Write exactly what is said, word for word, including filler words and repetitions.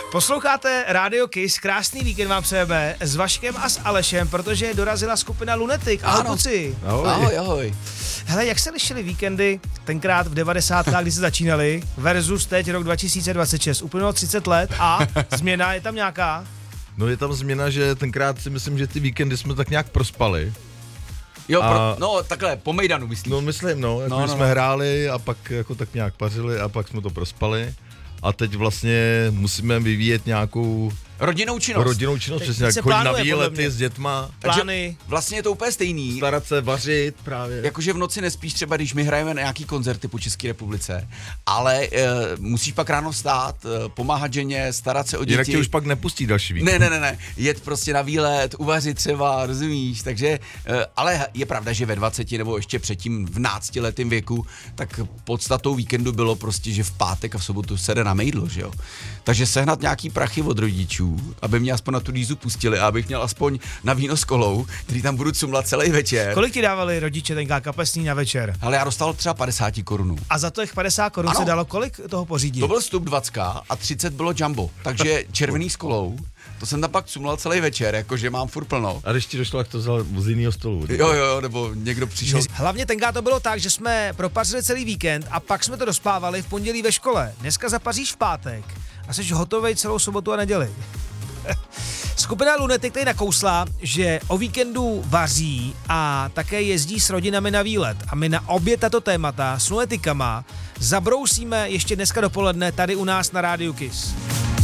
Posloucháte Radio Kiss, krásný víkend vám přejeme s Vaškem a s Alešem, protože dorazila skupina Lunatic. Ahoj, kluci. Ahoj. ahoj, ahoj. Hele, jak se lišily víkendy tenkrát v devadesátkách, kdy se začínali, versus teď rok dva tisíce dvacet šest? Uplynulo třicet let a změna je tam nějaká? No je tam změna, že tenkrát si myslím, že ty víkendy jsme tak nějak prospali. Jo, A- pro, no takhle, po Mejdanu myslíš? No myslím, no, jako No, no, no, jsme no. hráli a pak jako tak nějak pařili a pak jsme to prospali. A teď vlastně musíme vyvíjet nějakou Rodinnou činnost. rodinnou činnost, Teď přesně jak se chodit na plánuje, podle výlety mě. s dětma, Plány. Vlastně je to úplně stejný. starat se, vařit právě. Jakože v noci nespíš třeba, když my hrajeme na nějaký koncerty po České republice, ale e, musíš pak ráno vstát, e, pomáhat ženě, starat se o děti. Jinak tě už pak nepustí další víkend. Ne, ne, ne, ne, jet prostě na výlet, uvařit třeba, rozumíš, takže, e, ale je pravda, že ve dvaceti nebo ještě předtím v náctiletém věku, tak podstatou víkendu bylo prostě, že v pátek a v sobotu se jde na mejdlo, že jo. Takže sehnat nějaký prachy od rodičů, aby mě aspoň na tu dízu pustili a abych měl aspoň na víno s kolou, který tam budu cumlat celý večer. Kolik ti dávali rodiče tenkrát kapesný na večer? Ale já dostal třeba padesát korun. A za těch padesát korun Ano. se dalo kolik toho pořídit? To byl vstup dvacet a třicet bylo jumbo, takže červený s kolou, to jsem tam pak cumlal celý večer, jakože mám furt plno. A když ti došlo, jak to vzal z jiného stolu. Jo, jo, nebo někdo přišel. Hlavně tenkrát to bylo tak, že jsme propařili celý víkend a pak jsme to dospávali v pondělí ve škole. Dneska zapaříš v pátek a jsi hotovej celou sobotu a neděli. Skupina Lunatic tady nakousla, že o víkendu vaří a také jezdí s rodinami na výlet. A my na obě tato témata s Lunaticama zabrousíme ještě dneska dopoledne tady u nás na Rádiu Kiss.